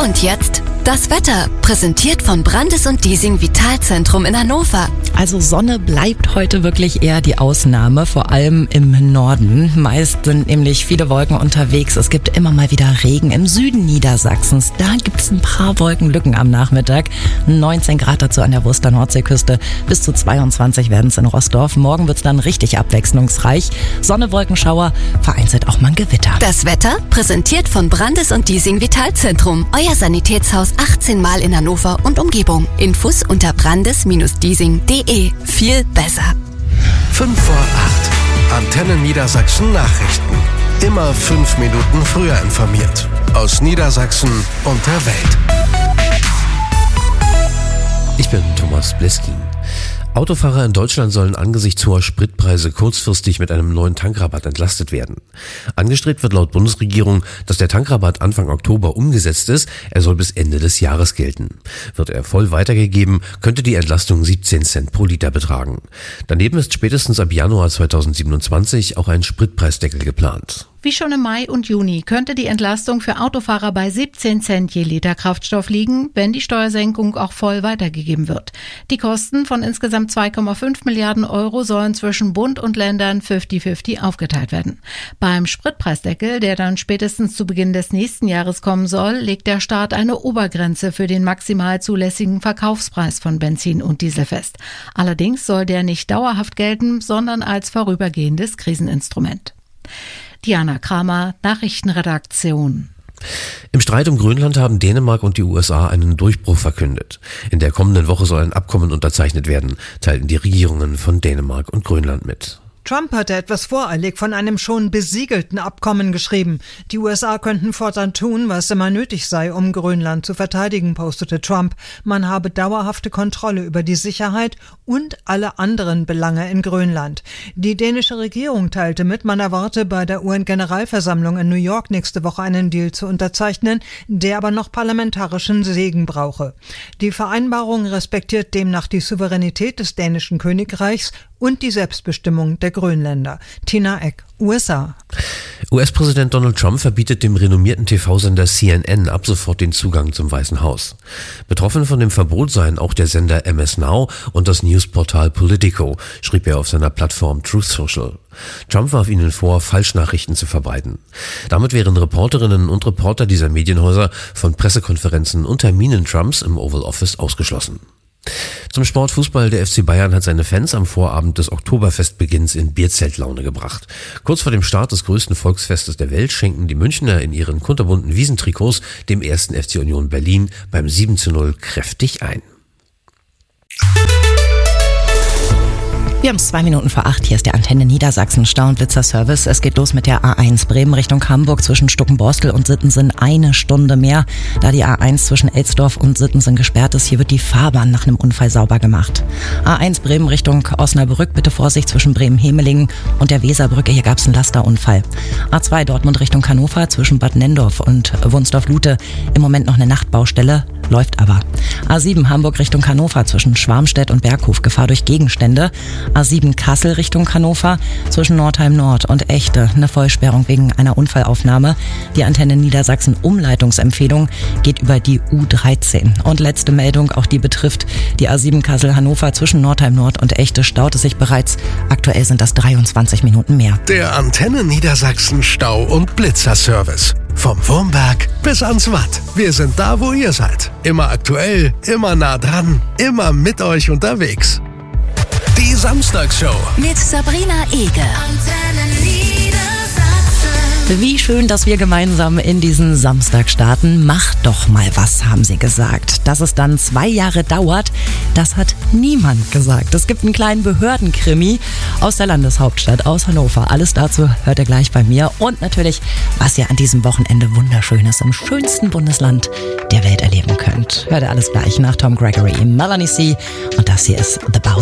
Und jetzt das Wetter, präsentiert von Brandes und Diesing Vitalzentrum in Hannover. Also Sonne bleibt heute wirklich eher die Ausnahme, vor allem im Norden. Meist sind nämlich viele Wolken unterwegs. Es gibt immer mal wieder Regen im Süden Niedersachsens. Da gibt es ein paar Wolkenlücken am Nachmittag. 19 Grad dazu an der Wurster Nordseeküste. Bis zu 22 werden es in Roßdorf. Morgen wird es dann richtig abwechslungsreich. Sonne, Wolkenschauer, vereinzelt auch mal ein Gewitter. Das Wetter, präsentiert von Brandes und Diesing Vitalzentrum. Euer Sanitätshaus 18 Mal in Hannover und Umgebung. Infos unter brandes-diesing.de. Viel besser. 5 vor 8. Antenne Niedersachsen Nachrichten. Immer 5 Minuten früher informiert. Aus Niedersachsen und der Welt. Ich bin Thomas Bleskin. Autofahrer in Deutschland sollen angesichts hoher Spritpreise kurzfristig mit einem neuen Tankrabatt entlastet werden. Angestrebt wird laut Bundesregierung, dass der Tankrabatt Anfang Oktober umgesetzt ist. Er soll bis Ende des Jahres gelten. Wird er voll weitergegeben, könnte die Entlastung 17 Cent pro Liter betragen. Daneben ist spätestens ab Januar 2027 auch ein Spritpreisdeckel geplant. Wie schon im Mai und Juni könnte die Entlastung für Autofahrer bei 17 Cent je Liter Kraftstoff liegen, wenn die Steuersenkung auch voll weitergegeben wird. Die Kosten von insgesamt 2,5 Milliarden Euro sollen zwischen Bund und Ländern 50-50 aufgeteilt werden. Beim Spritpreisdeckel, der dann spätestens zu Beginn des nächsten Jahres kommen soll, legt der Staat eine Obergrenze für den maximal zulässigen Verkaufspreis von Benzin und Diesel fest. Allerdings soll der nicht dauerhaft gelten, sondern als vorübergehendes Kriseninstrument. Diana Kramer, Nachrichtenredaktion. Im Streit um Grönland haben Dänemark und die USA einen Durchbruch verkündet. In der kommenden Woche soll ein Abkommen unterzeichnet werden, teilten die Regierungen von Dänemark und Grönland mit. Trump hatte etwas voreilig von einem schon besiegelten Abkommen geschrieben. Die USA könnten fortan tun, was immer nötig sei, um Grönland zu verteidigen, postete Trump. Man habe dauerhafte Kontrolle über die Sicherheit und alle anderen Belange in Grönland. Die dänische Regierung teilte mit, man erwarte bei der UN-Generalversammlung in New York nächste Woche einen Deal zu unterzeichnen, der aber noch parlamentarischen Segen brauche. Die Vereinbarung respektiert demnach die Souveränität des dänischen Königreichs und die Selbstbestimmung der Grönländer. Tina Eck, USA. US-Präsident Donald Trump verbietet dem renommierten TV-Sender CNN ab sofort den Zugang zum Weißen Haus. Betroffen von dem Verbot seien auch der Sender MS Now und das Newsportal Politico, schrieb er auf seiner Plattform Truth Social. Trump warf ihnen vor, Falschnachrichten zu verbreiten. Damit wären Reporterinnen und Reporter dieser Medienhäuser von Pressekonferenzen und Terminen Trumps im Oval Office ausgeschlossen. Zum Sportfußball, der FC Bayern hat seine Fans am Vorabend des Oktoberfestbeginns in Bierzeltlaune gebracht. Kurz vor dem Start des größten Volksfestes der Welt schenken die Münchner in ihren kunterbunten Wiesentrikots dem 1. FC Union Berlin beim 7:0 kräftig ein. Wir haben es 2 Minuten vor 8. Hier ist der Antenne Niedersachsen Stau- und Blitzerservice. Es geht los mit der A1 Bremen Richtung Hamburg zwischen Stuckenborstel und Sittensen 1 Stunde mehr. Da die A1 zwischen Elsdorf und Sittensen gesperrt ist, hier wird die Fahrbahn nach einem Unfall sauber gemacht. A1 Bremen Richtung Osnabrück, bitte Vorsicht zwischen Bremen-Hemelingen und der Weserbrücke. Hier gab es einen Lasterunfall. A2 Dortmund Richtung Hannover zwischen Bad Nendorf und Wunsdorf-Lute. Im Moment noch eine Nachtbaustelle, läuft aber. A7 Hamburg Richtung Hannover zwischen Schwarmstedt und Berghof, Gefahr durch Gegenstände. A7 Kassel Richtung Hannover zwischen Nordheim Nord und Echte, eine Vollsperrung wegen einer Unfallaufnahme. Die Antenne Niedersachsen Umleitungsempfehlung geht über die U13. Und letzte Meldung, auch die betrifft die A7 Kassel Hannover zwischen Nordheim Nord und Echte, staut es sich bereits. Aktuell sind das 23 Minuten mehr. Der Antenne Niedersachsen Stau- und Blitzerservice. Vom Wurmberg bis ans Watt. Wir sind da, wo ihr seid. Immer aktuell, immer nah dran, immer mit euch unterwegs. Die Samstagsshow Mit Sabrina Ege. Wie schön, dass wir gemeinsam in diesen Samstag starten. Macht doch mal was, haben sie gesagt. Dass es dann 2 Jahre dauert, das hat niemand gesagt. Es gibt einen kleinen Behördenkrimi aus der Landeshauptstadt, aus Hannover. Alles dazu hört ihr gleich bei mir. Und natürlich, was ihr an diesem Wochenende Wunderschönes im schönsten Bundesland der Welt erleben könnt. Hört ihr alles gleich nach Tom Gregory, Melanie C. Und das hier ist The Bowser.